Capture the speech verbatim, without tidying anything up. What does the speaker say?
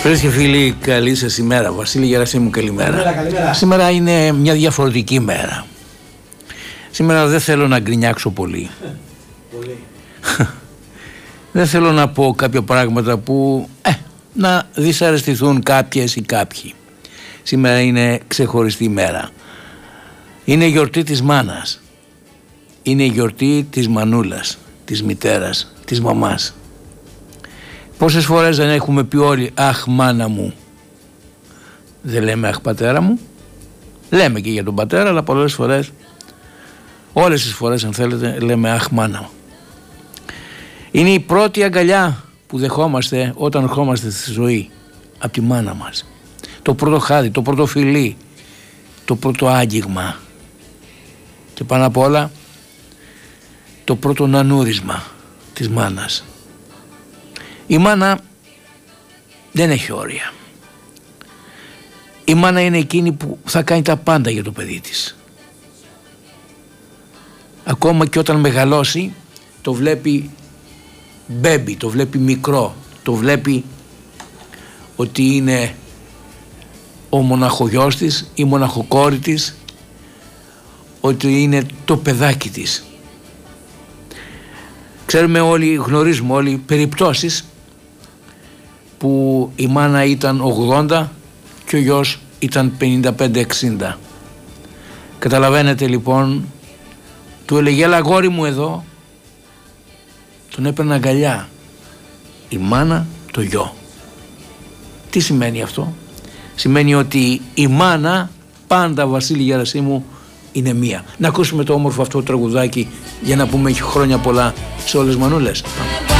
Φίλες και φίλοι, καλή σας ημέρα. Βασίλη Γερασίμου, καλημέρα. Καλημέρα, καλημέρα. Σήμερα είναι μια διαφορετική μέρα. Σήμερα δεν θέλω να γκρινιάξω πολύ. Πολύ. Δεν θέλω να πω κάποια πράγματα που ε, να δυσαρεστηθούν κάποιες ή κάποιοι. Σήμερα είναι ξεχωριστή ημέρα. Είναι η γιορτή της μάνας. Είναι η γιορτή της μανούλας, της μητέρας, της μαμάς. Πόσες φορές δεν έχουμε πει όλοι «Αχ μάνα μου». Δεν λέμε «Αχ πατέρα μου». Λέμε και για τον πατέρα, αλλά πολλές φορές, όλες τις φορές αν θέλετε, λέμε «Αχ μάνα μου». Είναι η πρώτη αγκαλιά που δεχόμαστε όταν ερχόμαστε στη ζωή από τη μάνα μας. Το πρώτο χάδι, το πρώτο φιλί, το πρώτο άγγιγμα και πάνω απ' όλα το πρώτο νανούρισμα της μάνας. Η μάνα δεν έχει όρια. Η μάνα είναι εκείνη που θα κάνει τα πάντα για το παιδί της. Ακόμα και όταν μεγαλώσει το βλέπει μπέμπι, το βλέπει μικρό, το βλέπει ότι είναι ο μοναχογιός της, η μοναχοκόρη της, ότι είναι το παιδάκι της. Ξέρουμε όλοι, γνωρίζουμε όλοι περιπτώσεις που η μάνα ήταν ογδόντα και ο γιος ήταν πενήντα πέντε εξήντα. Καταλαβαίνετε λοιπόν, του έλεγε «Έλα αγόρι μου εδώ», τον έπαιρνε αγκαλιά η μάνα το γιο. Τι σημαίνει αυτό? Σημαίνει ότι η μάνα πάντα, Βασίλη Γερασίμου, είναι μία. Να ακούσουμε το όμορφο αυτό τραγουδάκι για να πούμε χρόνια πολλά σε όλες τις μανούλες.